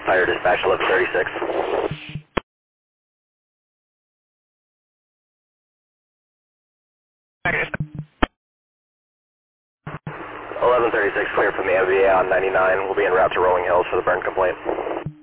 Fire dispatch 1136. 1136, clear from the MVA on 99. We'll be en route to Rolling Hills for the burn complaint.